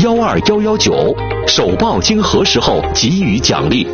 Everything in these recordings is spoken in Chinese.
12119，首报经核实后给予奖励。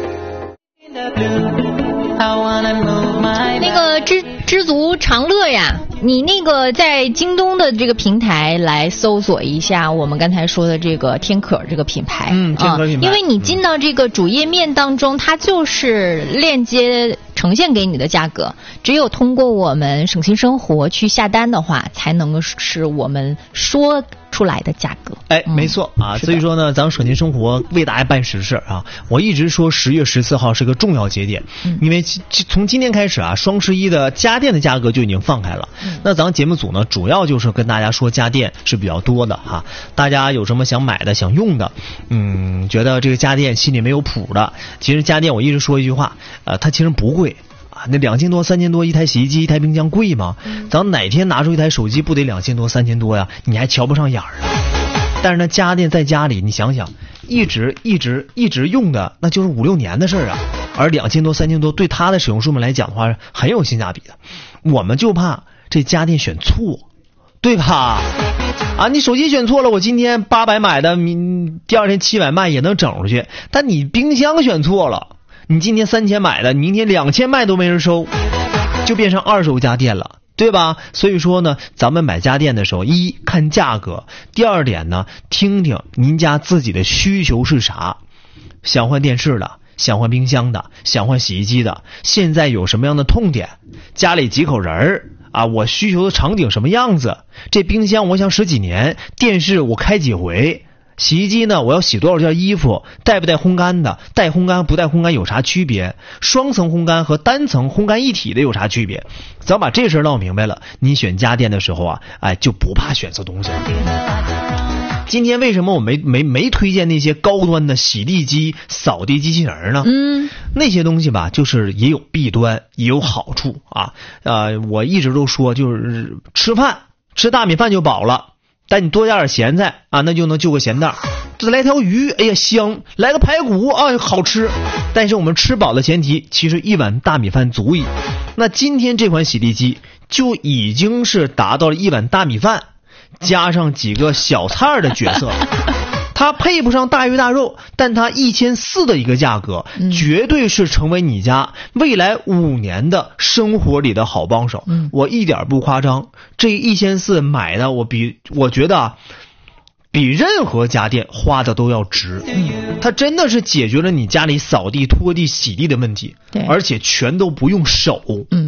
那个知足常乐呀，你那个在京东的这个平台来搜索一下我们刚才说的这个天可这个品牌， 天可品牌， 因为你进到这个主页面当中，它就是链接呈现给你的价格，只有通过我们省心生活去下单的话，才能是我们说出来的价格。 没错啊，所以说呢，咱们省心生活为大家办实事啊。我一直说10月14号是个重要节点，因为从今天开始啊，双11的家电的价格就已经放开了。那咱们节目组呢，主要就是跟大家说家电是比较多的哈。大家有什么想买的、想用的，觉得这个家电心里没有谱的，其实家电我一直说一句话，它其实不贵。那2000多、3000多一台洗衣机、一台冰箱贵吗？咱哪天拿出一台手机不得2000多、3000多呀？你还瞧不上眼儿啊？但是呢，家电在家里，你想想，一直用的，那就是5、6年的事儿啊。而2000多、3000多对它的使用寿命来讲的话，很有性价比的。我们就怕这家电选错，对吧？你手机选错了，我今天800买的，第二天700卖也能整出去。但你冰箱选错了。你今天3000买的，明天2000卖都没人收，就变成二手家电了，对吧？所以说呢，咱们买家电的时候，一看价格，第二点呢，听听您家自己的需求是啥，想换电视的，想换冰箱的，想换洗衣机的，现在有什么样的痛点？家里几口人啊，我需求的场景什么样子？这冰箱我想使几年，电视我开几回？洗衣机呢，我要洗多少件衣服，带不带烘干的，带烘干不带烘干有啥区别？双层烘干和单层烘干一体的有啥区别？咱把这事闹明白了，你选家电的时候啊，就不怕选错东西了。今天为什么我没推荐那些高端的洗地机、扫地机器人呢？那些东西吧，就是也有弊端，也有好处啊。我一直都说，就是吃大米饭就饱了。但你多加点咸菜啊，那就能救个咸蛋。这来条鱼，哎呀香；来个排骨啊，好吃。但是我们吃饱的前提，其实1碗大米饭足矣。那今天这款洗地机就已经是达到了1碗大米饭加上几个小菜的角色。它配不上大鱼大肉，但它1400的一个价格，绝对是成为你家未来5年的生活里的好帮手。我一点不夸张，这1400买的我觉得比任何家电花的都要值。它真的是解决了你家里扫地、拖地、洗地的问题，而且全都不用手。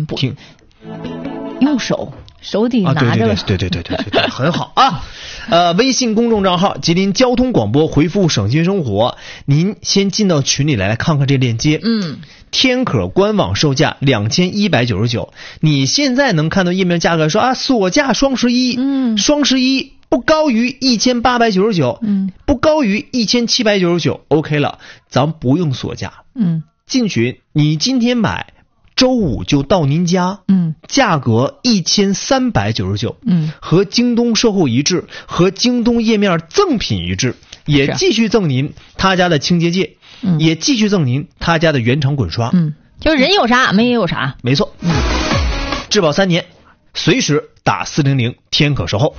用手得拿着。 对，很好啊。微信公众账号吉林交通广播，回复省心生活，您先进到群里来看看这链接。天可官网售价2199，你现在能看到页面价格说锁价双11，双11不高于1899，不高于1799 OK 了，咱不用锁价。进群，你今天买周五就到您家，价格1399，和京东售后一致，和京东页面赠品一致，也继续赠您他家的清洁剂，也继续赠您他家的原厂滚刷， 就是人有啥俺们也有啥， 没错。质保3年，随时打400天可售后。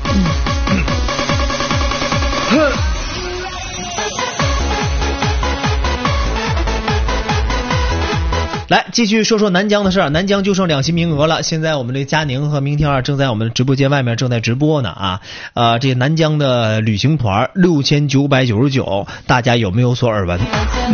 来继续说说南疆的事儿，南疆就剩2期名额了。现在我们这佳宁和明天正在我们直播间外面正在直播呢这南疆的旅行团6999，大家有没有所耳闻？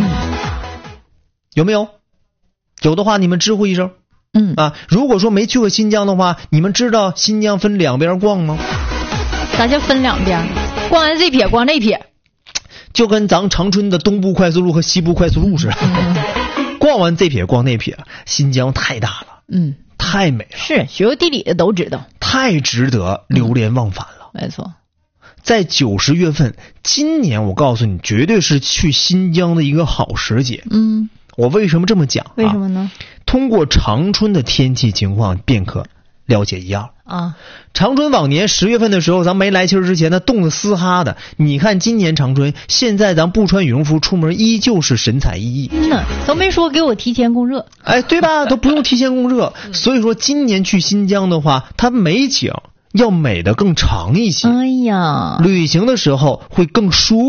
有没有？有的话你们知乎一声。如果说没去过新疆的话，你们知道新疆分2边逛吗？ 啥叫分2边？逛完这撇逛那撇， 就跟咱长春的东部快速路和西部快速路似的。逛完这撇逛那撇，新疆太大了，太美了， 是学过地理的都知道， 太值得流连忘返了。 没错， 在90月份，今年我告诉你，绝对是去新疆的一个好时节。我为什么这么讲？ 为什么呢？ 通过长春的天气情况便可了解一样。长春往年10月份的时候，咱没来气儿之前，那冻得嘶哈的。你看今年长春，现在咱不穿羽绒服出门，依旧是神采奕奕。 都没说给我提前供热。 对吧？都不用提前供热。所以说，今年去新疆的话，它美景要美得更长一些。旅行的时候会更舒服。